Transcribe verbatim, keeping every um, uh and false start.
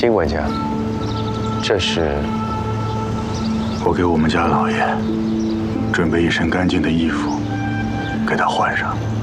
金管家，这是我给我们家老爷准备一身干净的衣服，给他换上。